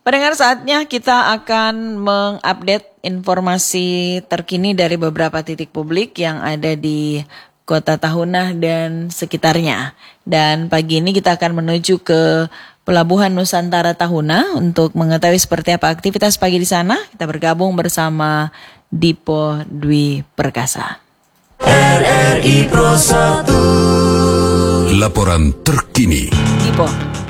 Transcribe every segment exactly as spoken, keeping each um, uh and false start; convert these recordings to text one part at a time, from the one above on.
Pendengar, saatnya kita akan mengupdate informasi terkini dari beberapa titik publik yang ada di Kota Tahuna dan sekitarnya. Dan pagi ini kita akan menuju ke Pelabuhan Nusantara Tahuna untuk mengetahui seperti apa aktivitas pagi di sana. Kita bergabung bersama Dipo Dwi Perkasa. R R I Pro satu. Laporan terkini. Dipo.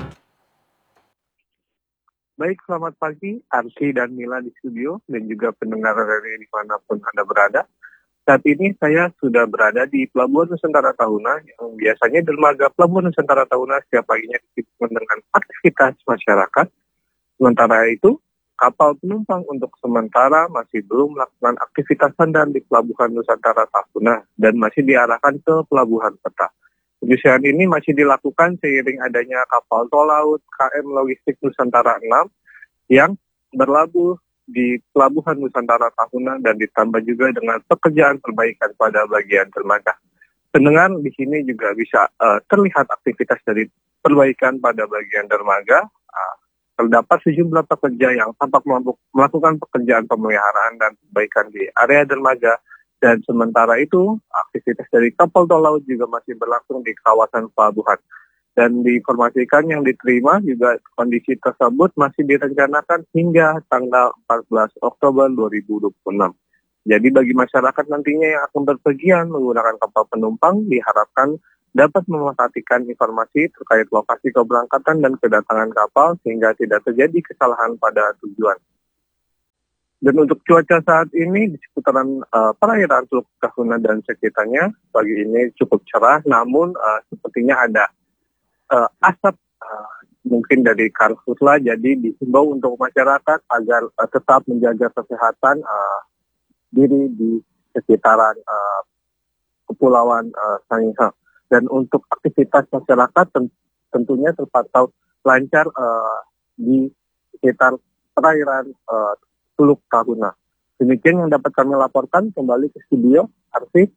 Baik, selamat pagi Arsi dan Mila di studio dan juga pendengar R R I dimanapun Anda berada. Saat ini saya sudah berada di Pelabuhan Nusantara Tahuna yang biasanya dermaga Pelabuhan Nusantara Tahuna setiap paginya disibukkan dengan aktivitas masyarakat. Sementara itu, kapal penumpang untuk sementara masih belum melakukan aktivitas sandar di Pelabuhan Nusantara Tahuna dan masih diarahkan ke Pelabuhan Peta. Penyusian ini masih dilakukan seiring adanya kapal tol laut K M Logistik Nusantara enam yang berlabuh di Pelabuhan Nusantara Tahuna dan ditambah juga dengan pekerjaan perbaikan pada bagian dermaga. Pendengar di sini juga bisa uh, terlihat aktivitas dari perbaikan pada bagian dermaga. Uh, terdapat sejumlah pekerja yang tampak melakukan pekerjaan pemeliharaan dan perbaikan di area dermaga. Dan sementara itu, aktivitas dari kapal tol laut juga masih berlangsung di kawasan pelabuhan. Dan diinformasikan yang diterima juga kondisi tersebut masih direncanakan hingga tanggal empat belas Oktober dua ribu dua puluh enam. Jadi bagi masyarakat nantinya yang akan berpergian menggunakan kapal penumpang diharapkan dapat memperhatikan informasi terkait lokasi keberangkatan dan kedatangan kapal sehingga tidak terjadi kesalahan pada tujuan. Dan untuk cuaca saat ini di seputaran uh, perairan Teluk Tahuna dan sekitarnya pagi ini cukup cerah, namun uh, sepertinya ada uh, asap uh, mungkin dari karhutla, jadi dihimbau untuk masyarakat agar uh, tetap menjaga kesehatan uh, diri di sekitaran uh, Kepulauan uh, Sangihe. Dan untuk aktivitas masyarakat ten- tentunya terpantau lancar uh, di sekitar perairan uh, Teluk Tahuna. Demikian yang dapat kami laporkan. Kembali ke studio, Arsi.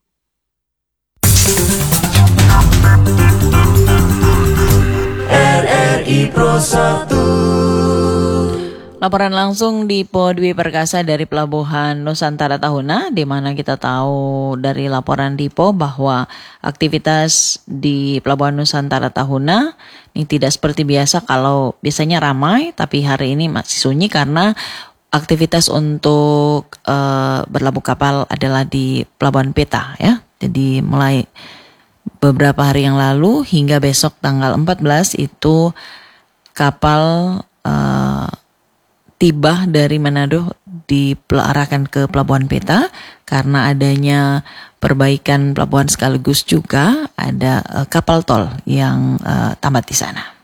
R R I Pro satu. Laporan langsung di Po Dwi Perkasa dari Pelabuhan Nusantara Tahuna, di mana kita tahu dari laporan Dipo bahwa aktivitas di Pelabuhan Nusantara Tahuna ini tidak seperti biasa. Kalau biasanya ramai, tapi hari ini masih sunyi karena aktivitas untuk uh, berlabuh kapal adalah di Pelabuhan Peta ya. Jadi mulai beberapa hari yang lalu hingga besok tanggal empat belas itu kapal uh, tiba dari Manado diarahkan ke Pelabuhan Peta karena adanya perbaikan pelabuhan sekaligus juga ada uh, kapal tol yang uh, tamat di sana.